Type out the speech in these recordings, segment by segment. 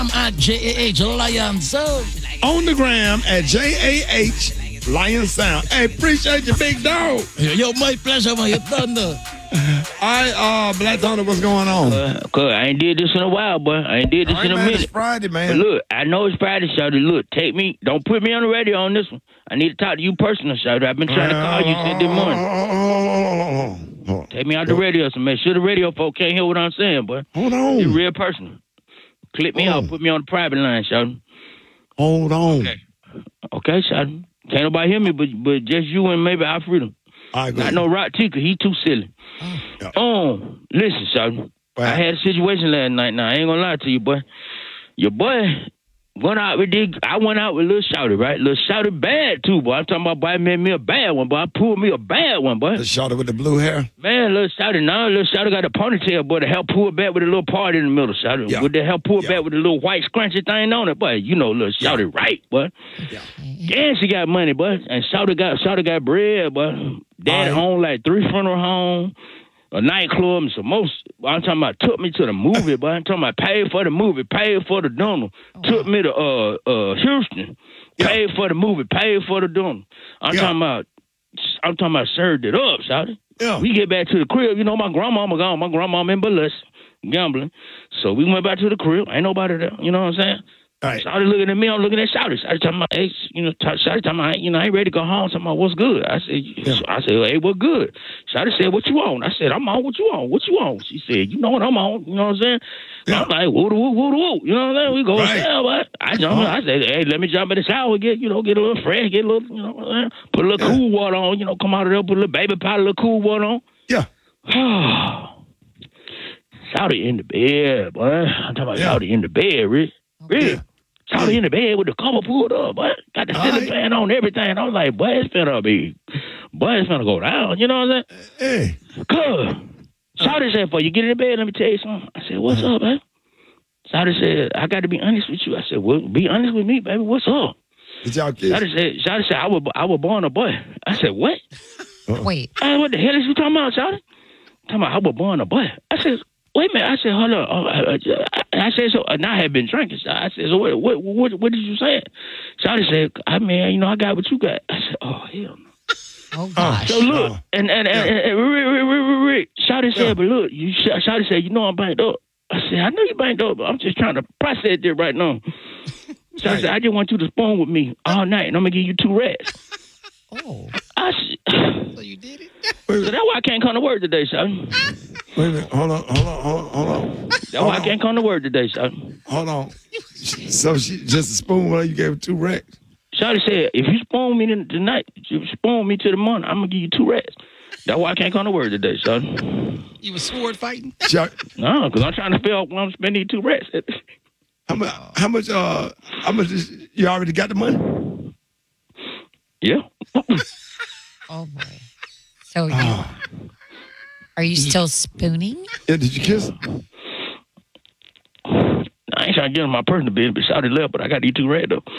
I'm at JAH Lion Sound. On the gram at JAH Lion Sound. Hey, appreciate you, big dog. Yo, my pleasure, man. You thunder. All right, Black Thunder, what's going on? Cause I ain't did this in a while, boy. I ain't did this in a man, minute. It's Friday, But man. look, I know it's Friday, Shawty. Look, take me. Don't put me on the radio on this one. I need to talk to you personally, Shawty. I've been trying to call you since this morning. Hold on. Take me out the radio, so make sure the radio folk can't hear what I'm saying, boy. Hold on. It's real personal. Clip me out, put me on the private line, Shawty. Hold on. Okay, Shawty. Can't nobody hear me, but just you and maybe Alfredo. All right, go Not ahead. no Rock Tika. He too silly. Listen, Shawty. Wow. I had a situation last night. Now I ain't gonna lie to you, boy. Your boy went out with I went out with Lil Shawty, right? Lil Shawty bad too, boy. I'm talking about boy, I made me a bad one, boy. I pulled me a bad one, boy. The shorty with the blue hair. Man, Lil Shawty got a ponytail, boy. To help pull back with a little part in the middle, Shawty. Yeah. With the help pull Yeah. back with the little white scrunchy thing on it, boy. You know Lil Shawty, right, boy? Yeah, she got money, boy. And Shawty got bread, boy. Daddy owned like 3 funeral homes, a nightclub, and some most. I'm talking about took me to the movie, boy. I'm talking about paid for the movie, paid for the dinner. Took me to Houston, paid for the movie, paid for the dinner. I'm talking about served it up, Shawty. Yeah. We get back to the crib. You know, my grandmama gone. My grandmama in Burleson, gambling. So we went back to the crib. Ain't nobody there. You know what I'm saying? All right. Shawty looking at me, I'm looking at Shawty. Shawty talking about, hey, Shawty talking about, I ain't ready to go home. Talking about, what's good? I said, hey, what good? Shawty said, what you on? I said, I'm on. What you on? What you on? She said, you know what I'm on. You know what I'm saying? Yeah. I'm like, woo. You know what I'm saying? We go Right. down, but I jump in. I said, hey, let me jump in the shower, get a little fresh, get a little, you know what I'm saying? Put a little cool water on, come out of there, put a little baby powder, a little cool water on. Yeah. Shawty in the bed, boy. I'm talking about Shawty in the bed, Rick. Yeah. Shawty in the bed with the cover pulled up, boy. Got the ceiling fan on, everything. I was like, boy, it's finna go down. You know what I'm saying? Hey. Good. Shawty said, before you get in the bed, let me tell you something. I said, what's up, man? Shawty said, I got to be honest with you. I said, well, be honest with me, baby. What's up? Did y'all kiss? Shawty said, I was born a boy. I said, what? Wait. What the hell is you talking about, Shawty? Talking about I was born a boy. I said, wait a minute. I said, hold on. I said, so, and I had been drinking. I said, so what did you say? Shawty said, I mean, I got what you got. I said, oh, hell no. Oh, gosh. So look, and Rick, Shawty said, but look, Shawty said, I'm banked up. I said, I know you banked up, but I'm just trying to process it right now. Shawty said, I just want you to spoon with me all night, and I'm going to give you 2 rats. Oh. So you did it? So that's why I can't come to work today, Shawty. Wait a minute. Hold on. That's why I can't come to work today, Shawty. Hold on. So she just a spoon while you gave her 2 racks. Shawty said, if you spoon me tonight, you spoon me to the morning, I'm going to give you 2 rats. That's why I can't come to work today, Shawty. You was sword fighting? No, because I'm trying to figure out when I'm spending these 2 rats. How much you already got the money? Yeah. Oh, boy. So are you still spooning? Yeah, did you kiss her? I ain't trying to get in my personal business, but Shawty left, but I got these 2 rats, though.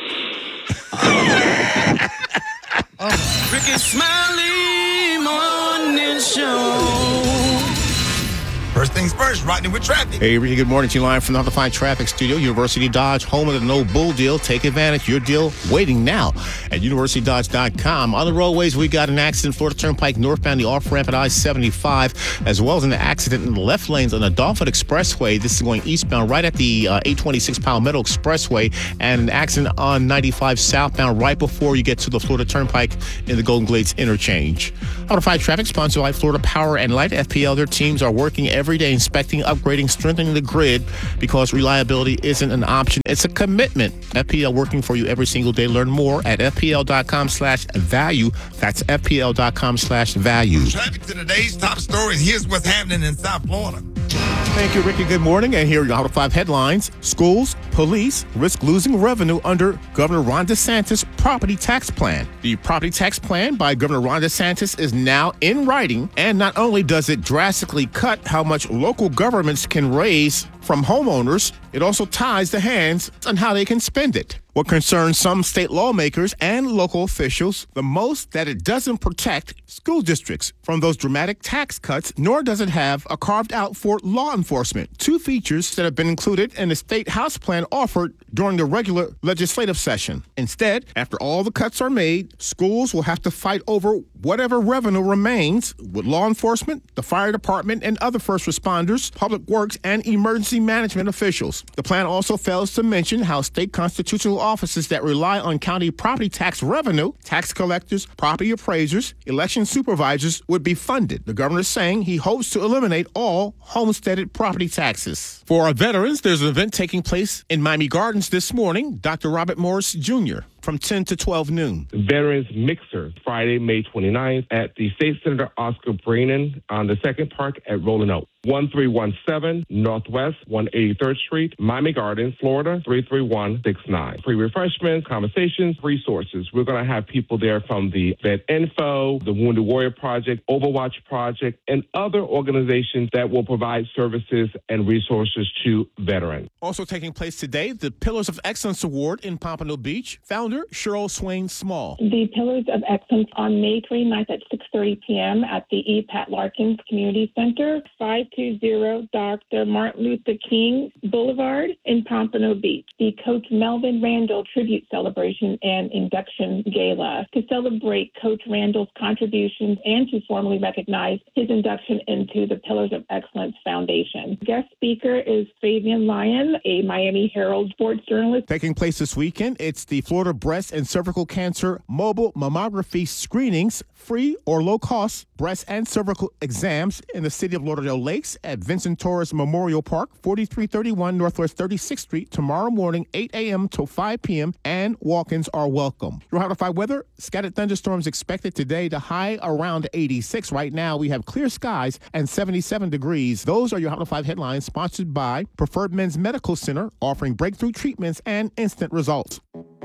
Ricky Smiley Morning Show. First things first, Rodney with traffic. Hey, Ricky, good morning to you live from the Notified Traffic Studio. University Dodge, home of the No Bull deal. Take advantage. Your deal waiting now at universitydodge.com. On the roadways, we got an accident, Florida Turnpike northbound, the off-ramp at I-75, as well as an accident in the left lanes on the Dolphin Expressway. This is going eastbound right at the 826 Palmetto Expressway, and an accident on 95 southbound right before you get to the Florida Turnpike in the Golden Glades interchange. Notified Traffic, sponsored by Florida Power and Light. FPL, their teams are working every day inspecting, upgrading, strengthening the grid, because reliability isn't an option, it's a commitment. FPL working for you every single day. Learn more at fpl.com/value. That's fpl.com/value. Traffic to today's top stories. Here's what's happening in South Florida. Thank you, Ricky. Good morning. And here are your Auto 5 headlines. Schools, police risk losing revenue under Governor Ron DeSantis' property tax plan. The property tax plan by Governor Ron DeSantis is now in writing, and not only does it drastically cut how much local governments can raise from homeowners, it also ties the hands on how they can spend it. What concerns some state lawmakers and local officials the most that it doesn't protect school districts from those dramatic tax cuts, nor does it have a carved out for law enforcement. Two features that have been included in the state House plan offered during the regular legislative session. Instead, after all the cuts are made, schools will have to fight over whatever revenue remains with law enforcement, the fire department, and other first responders, public works, and emergency management officials. The plan also fails to mention how state constitutional offices that rely on county property tax revenue, tax collectors, property appraisers, election supervisors would be funded. The governor is saying he hopes to eliminate all homesteaded property taxes. For our veterans, there's an event taking place in Miami Gardens this morning. Dr. Robert Morris Jr. from 10 to 12 noon. Veterans Mixer, Friday, May 29th at the State Senator Oscar Brannan on the Second Park at Rolling Oak. 1317 Northwest 183rd Street, Miami Gardens, Florida 33169. Free refreshments, conversations, resources. We're going to have people there from the Vet Info, the Wounded Warrior Project, Overwatch Project, and other organizations that will provide services and resources to veterans. Also taking place today, the Pillars of Excellence Award in Pompano Beach. Founder Cheryl Swain Small. The Pillars of Excellence on May 29th at 6:30 p.m. at the E. Pat Larkins Community Center, 520 Dr. Martin Luther King Boulevard in Pompano Beach. The Coach Melvin Randall Tribute Celebration and Induction Gala to celebrate Coach Randall's contributions and to formally recognize his induction into the Pillars of Excellence Foundation. Guest speaker is Fabian Lyon, a Miami Herald sports journalist. Taking place this weekend, it's the Florida Breast and Cervical Cancer Mobile Mammography Screenings, free or low-cost breast and cervical exams in the city of Lauderdale Lakes at Vincent Torres Memorial Park, 4331 Northwest 36th Street, tomorrow morning, 8 a.m. till 5 p.m., and walk-ins are welcome. Your Hot 5 weather, scattered thunderstorms expected today to high around 86. Right now, we have clear skies and 77 degrees. Those are your Hot 5 headlines, sponsored by Preferred Men's Medical Center, offering breakthrough treatments and instant results.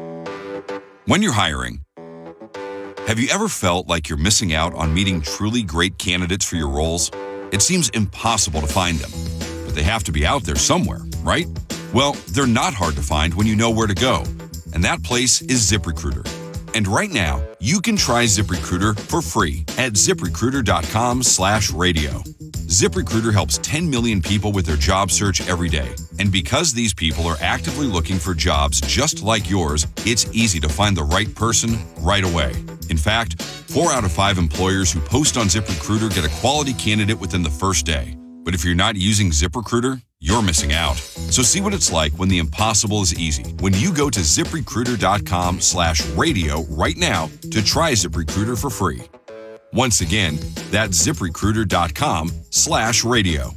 When you're hiring, have you ever felt like you're missing out on meeting truly great candidates for your roles? It seems impossible to find them, but they have to be out there somewhere, right? Well, they're not hard to find when you know where to go, and that place is ZipRecruiter. And right now, you can try ZipRecruiter for free at ZipRecruiter.com/radio. ZipRecruiter helps 10 million people with their job search every day. And because these people are actively looking for jobs just like yours, it's easy to find the right person right away. In fact, 4 out of 5 employers who post on ZipRecruiter get a quality candidate within the first day. But if you're not using ZipRecruiter, you're missing out. So see what it's like when the impossible is easy. When you go to ZipRecruiter.com/radio right now to try ZipRecruiter for free. Once again, that's ZipRecruiter.com/radio.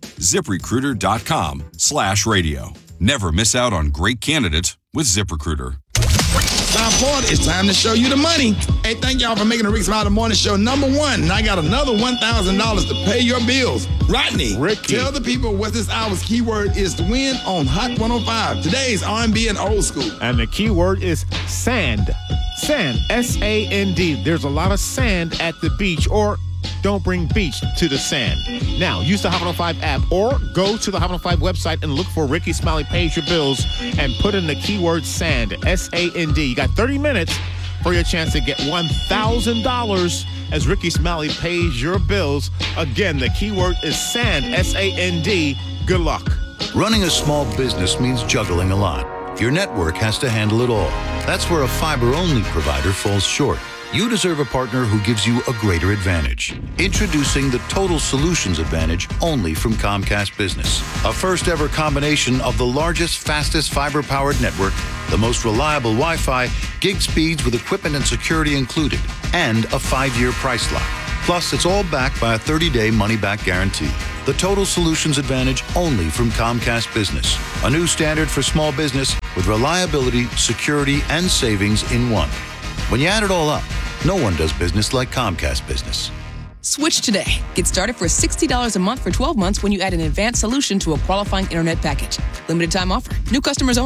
ZipRecruiter.com/radio. Never miss out on great candidates with ZipRecruiter. South Florida, it's time to show you the money. Hey, thank y'all for making the Rick Smiley Morning Show #1. And I got another $1,000 to pay your bills. Rodney, Ricky, tell the people what this hour's keyword is to win on Hot 105. Today's R&B and old school. And the keyword is sand. Sand, S-A-N-D. There's a lot of sand at the beach, or don't bring beach to the sand. Now, use the Hot 105 app or go to the Hot 105 website and look for Ricky Smiley Pays Your Bills and put in the keyword sand, S-A-N-D. You got 30 minutes for your chance to get $1,000 as Ricky Smiley pays your bills. Again, the keyword is sand, S-A-N-D. Good luck. Running a small business means juggling a lot. Your network has to handle it all. That's where a fiber-only provider falls short. You deserve a partner who gives you a greater advantage. Introducing the Total Solutions Advantage only from Comcast Business. A first-ever combination of the largest, fastest fiber-powered network, the most reliable Wi-Fi, gig speeds with equipment and security included, and a 5-year price lock. Plus, it's all backed by a 30-day money-back guarantee. The Total Solutions Advantage only from Comcast Business. A new standard for small business with reliability, security, and savings in one. When you add it all up, no one does business like Comcast Business. Switch today. Get started for $60 a month for 12 months when you add an advanced solution to a qualifying internet package. Limited time offer. New customers only. Requires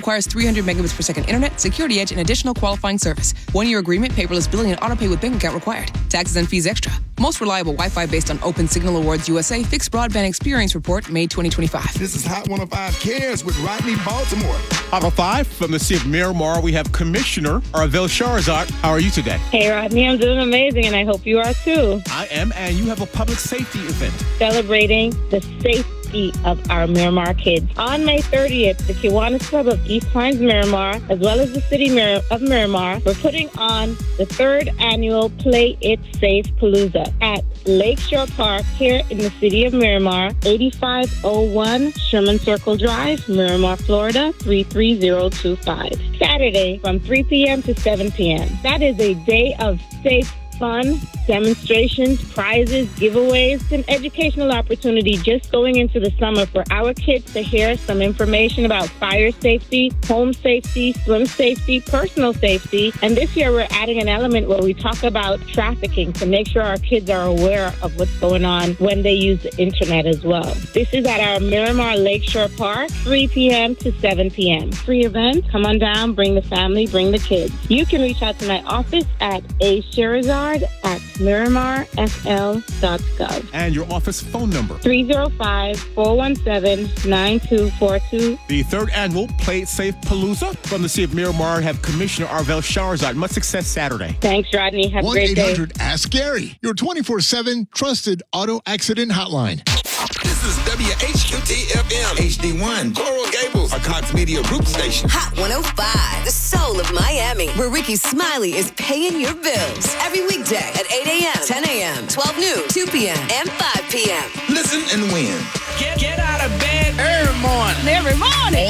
Requires 300 megabits per second internet, security edge, and additional qualifying service. 1-year agreement, paperless billing, and autopay with bank account required. Taxes and fees extra. Most reliable Wi-Fi based on Open Signal Awards USA Fixed Broadband Experience Report, May 2025. This is Hot 105 Cares with Rodney Baltimore. Hot 5 from the city of Miramar, we have Commissioner Arvel Sharzad. How are you today? Hey, Rodney, I'm doing amazing, and I hope you are too. I am, and you have a public safety event. Celebrating the safety of our Miramar kids. On May 30th, the Kiwanis Club of East Pines, Miramar, as well as the city of Miramar, we're putting on the 3rd annual Play It Safe Palooza at Lakeshore Park here in the city of Miramar, 8501 Sherman Circle Drive, Miramar, Florida, 33025. Saturday from 3 p.m. to 7 p.m. That is a day of safe fun, demonstrations, prizes, giveaways, and educational opportunity just going into the summer for our kids to hear some information about fire safety, home safety, swim safety, personal safety. And this year we're adding an element where we talk about trafficking to make sure our kids are aware of what's going on when they use the internet as well. This is at our Miramar Lakeshore Park, 3 p.m. to 7 p.m. Free event. Come on down, bring the family, bring the kids. You can reach out to my office at Sharzad at miramarfl.gov. And your office phone number? 305-417-9242. The 3rd annual Play It Safe Palooza from the city of Miramar have Commissioner Arvel Sharzad. Much success Saturday. Thanks, Rodney. Have a great day. 1-800-ASK-GARY, your 24/7 trusted auto accident hotline. This is WHQT-FM, HD1, Coral Gables, a Cox Media Group station. Hot 105, the soul of Miami, where Ricky Smiley is paying your bills. Every weekday at 8 a.m., 10 a.m., 12 noon, 2 p.m., and 5 p.m. Listen and win. Get out of bed Every morning. Every morning.